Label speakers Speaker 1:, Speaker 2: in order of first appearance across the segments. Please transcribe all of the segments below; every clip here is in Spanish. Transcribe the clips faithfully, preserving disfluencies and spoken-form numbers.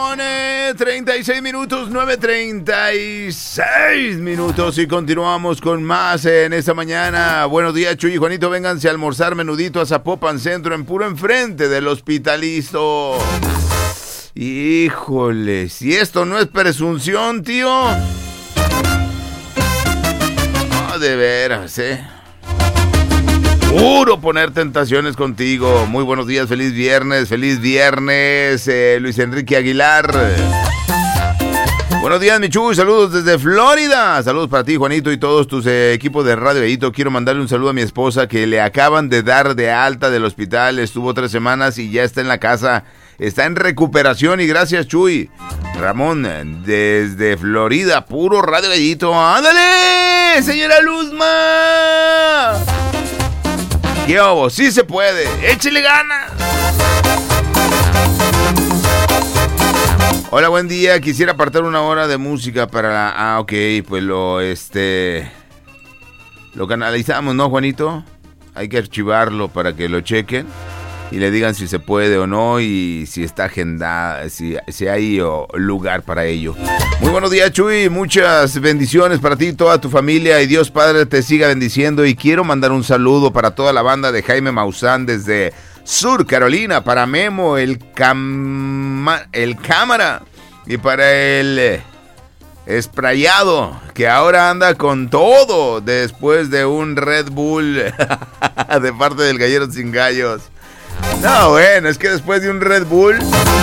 Speaker 1: treinta y seis minutos, nueve treinta y seis minutos y continuamos con más en esta mañana. Buenos días, Chuy y Juanito, vénganse a almorzar menudito a Zapopan Centro, en puro enfrente del Hospitalisto. Híjole, si esto no es presunción, tío. No, de veras, eh. Puro poner tentaciones contigo. Muy buenos días, feliz viernes, feliz viernes, eh, Luis Enrique Aguilar. Buenos días, mi Chuy, saludos desde Florida. Saludos para ti, Juanito, y todos tus eh, equipos de Radio Gallito. Quiero mandarle un saludo a mi esposa que le acaban de dar de alta del hospital. Estuvo tres semanas y ya está en la casa. Está en recuperación y gracias, Chuy. Ramón, desde Florida, puro Radio Gallito. ¡Ándale, señora Luzma! ¿Qué hago? ¡Sí se puede! ¡Échale ganas! Hola, buen día. Quisiera apartar una hora de música para... Ah, ok, pues lo, este... Lo canalizamos, ¿no, Juanito? Hay que archivarlo para que lo chequen y le digan si se puede o no y si está agendada, si, si hay oh, lugar para ello. Muy buenos días, Chuy, muchas bendiciones para ti y toda tu familia y Dios Padre te siga bendiciendo. Y quiero mandar un saludo para toda la banda de Jaime Maussan desde Sur Carolina, para Memo, el, cama, el cámara, y para el eh, esprayado, que ahora anda con todo después de un Red Bull de parte del Gallero Sin Gallos. No, bueno, es que después de un Red Bull...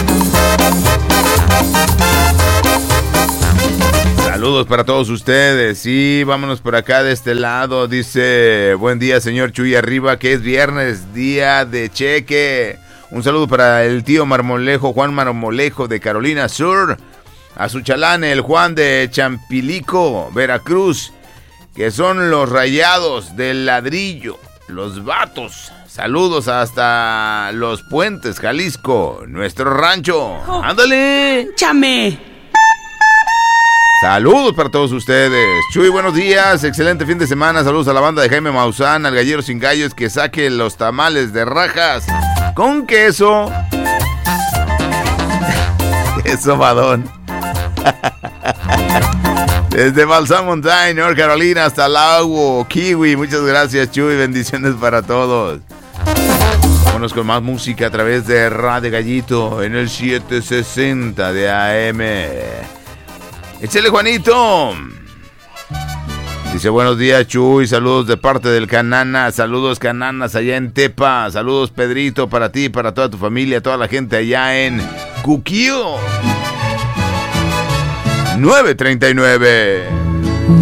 Speaker 1: Saludos para todos ustedes. Sí, vámonos por acá de este lado. Dice, buen día, señor Chuy, arriba, que es viernes, día de cheque. Un saludo para el tío Marmolejo, Juan Marmolejo de Carolina Sur. A su chalán, el Juan de Champilico, Veracruz, que son los Rayados del Ladrillo, los vatos. Saludos hasta Los Puentes, Jalisco, nuestro rancho. Oh, ¡ándale! ¡Chame! Saludos para todos ustedes. Chuy, buenos días, excelente fin de semana. Saludos a la banda de Jaime Maussan, al Gallero Sin Gallos, que saque los tamales de rajas con queso. Queso badón. Desde Balsam Mountain, North Carolina, hasta Lago Kiwi. Muchas gracias, Chuy, bendiciones para todos. Vámonos con más música a través de Radio Gallito en el setecientos sesenta de A M. ¡Échale, Juanito! Dice, buenos días, Chuy, saludos de parte del Canana, saludos Cananas allá en Tepa, saludos Pedrito para ti, para toda tu familia, toda la gente allá en Cuquío. nueve treinta y nueve.